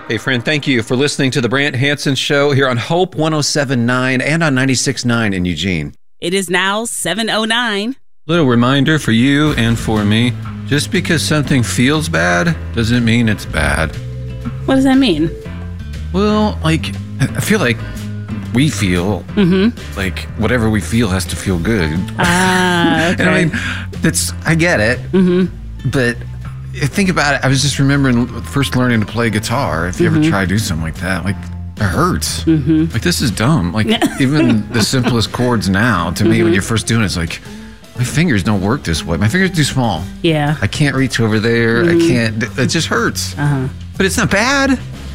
Hey, friend, thank you for listening to the Brant Hansen Show here on Hope 107.9 and on 96.9 in Eugene. It is now 7:09. Little reminder for you and for me, just because something feels bad doesn't mean it's bad. What does that mean? Well, like, I feel like we feel like whatever we feel has to feel good. Ah, okay. And I mean, I get it, but think about it. I was just remembering first learning to play guitar. If you ever try to do something like that, like, it hurts. Like, this is dumb. Like, even the simplest chords now, to me, when you're first doing it, it's like, my fingers don't work this way. My fingers are too small. Yeah. I can't reach over there. I can't. It just hurts. But it's not bad.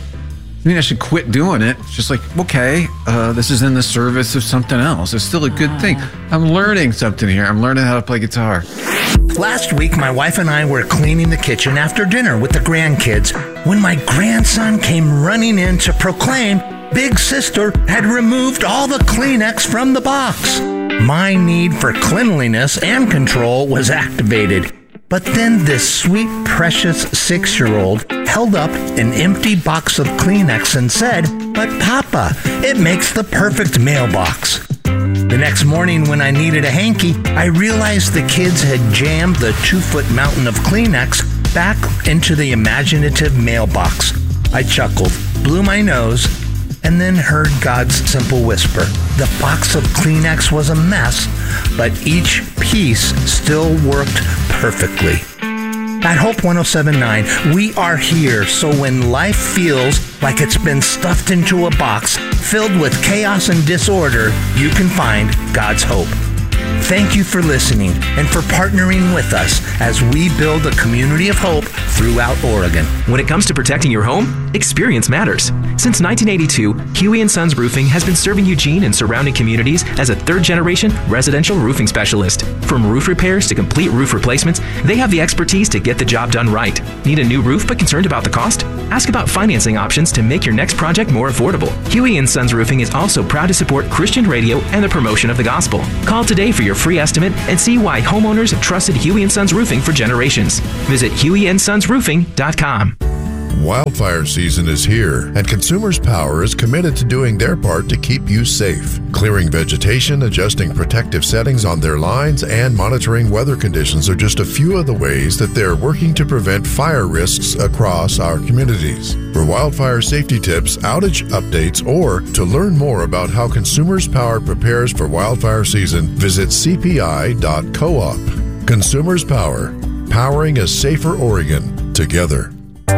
I mean, I should quit doing it. It's just like, okay, this is in the service of something else. It's still a good thing. I'm learning something here. I'm learning how to play guitar. Last week, my wife and I were cleaning the kitchen after dinner with the grandkids when my grandson came running in to proclaim Big Sister had removed all the Kleenex from the box. My need for cleanliness and control was activated. But then this sweet, precious 6-year-old held up an empty box of Kleenex and said, "But Papa, it makes the perfect mailbox." The next morning when I needed a hanky, I realized the kids had jammed the 2-foot mountain of Kleenex back into the imaginative mailbox. I chuckled, blew my nose, and then heard God's simple whisper. The box of Kleenex was a mess, but each piece still worked perfectly. At Hope 107.9, we are here so when life feels like it's been stuffed into a box filled with chaos and disorder, you can find God's hope. Thank you for listening and for partnering with us as we build a community of hope throughout Oregon. When it comes to protecting your home, experience matters. Since 1982, Huey & Sons Roofing has been serving Eugene and surrounding communities as a third-generation residential roofing specialist. From roof repairs to complete roof replacements, they have the expertise to get the job done right. Need a new roof but concerned about the cost? Ask about financing options to make your next project more affordable. Huey & Sons Roofing is also proud to support Christian radio and the promotion of the gospel. Call today for your free estimate and see why homeowners have trusted Huey & Sons Roofing for generations. Visit HueyandSonsRoofing.com. Wildfire season is here, and Consumers Power is committed to doing their part to keep you safe. Clearing vegetation, adjusting protective settings on their lines, and monitoring weather conditions are just a few of the ways that they're working to prevent fire risks across our communities. For wildfire safety tips, outage updates, or to learn more about how Consumers Power prepares for wildfire season, visit cpi.coop. Consumers Power, powering a safer Oregon together.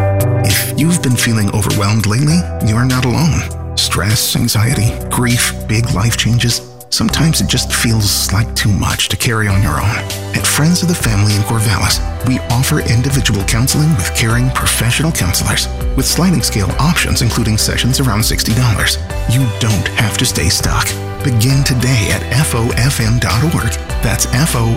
If you've been feeling overwhelmed lately, you're not alone. Stress, anxiety, grief, big life changes. Sometimes it just feels like too much to carry on your own. At Friends of the Family in Corvallis, we offer individual counseling with caring professional counselors with sliding scale options including sessions around $60. You don't have to stay stuck. Begin today at FOFM.org. That's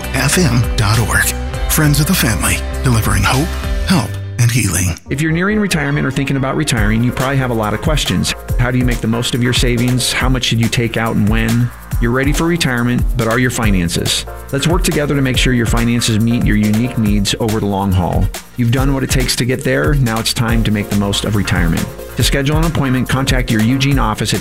FOFM.org. Friends of the Family, delivering hope, help, and healing. If you're nearing retirement or thinking about retiring, you probably have a lot of questions. How do you make the most of your savings? How much should you take out and when? You're ready for retirement, but are your finances? Let's work together to make sure your finances meet your unique needs over the long haul. You've done what it takes to get there. Now it's time to make the most of retirement. To schedule an appointment, contact your Eugene office at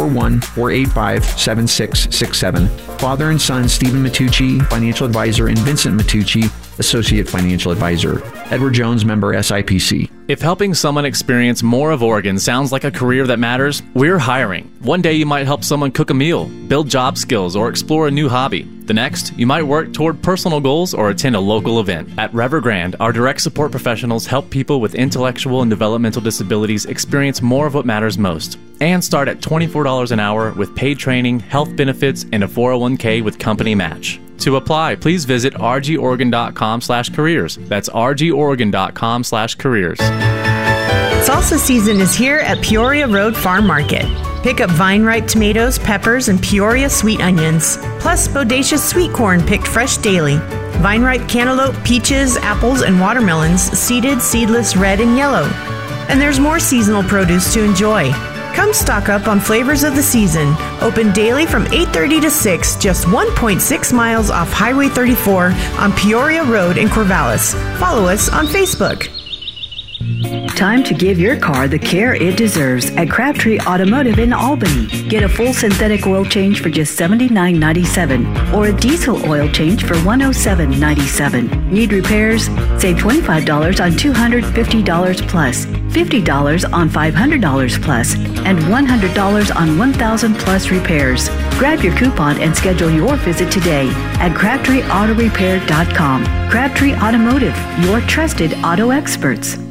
541-485-7667. Father and son Stephen Matucci, financial advisor, and Vincent Matucci, associate financial advisor. Edward Jones, member SIPC. If helping someone experience more of Oregon sounds like a career that matters, we're hiring. One day you might help someone cook a meal, build job skills, or explore a new hobby. The next, you might work toward personal goals or attend a local event. At Evergrande, our direct support professionals help people with intellectual and developmental disabilities experience more of what matters most. And start at $24 an hour with paid training, health benefits, and a 401k with company match. To apply, please visit rgoregon.com/careers. That's rgoregon.com/careers. Salsa season is here at Peoria Road Farm Market. Pick up vine-ripe tomatoes, peppers, and Peoria sweet onions, plus bodacious sweet corn picked fresh daily. Vine-ripe cantaloupe, peaches, apples, and watermelons, seeded, seedless, red, and yellow. And there's more seasonal produce to enjoy. Come stock up on flavors of the season. Open daily from 8:30 to 6, just 1.6 miles off Highway 34 on Peoria Road in Corvallis. Follow us on Facebook. Time to give your car the care it deserves at Crabtree Automotive in Albany. Get a full synthetic oil change for just $79.97 or a diesel oil change for $107.97. Need repairs? Save $25 on $250 plus, $50 on $500 plus, and $100 on 1,000 plus repairs. Grab your coupon and schedule your visit today at CrabtreeAutoRepair.com. Crabtree Automotive, your trusted auto experts.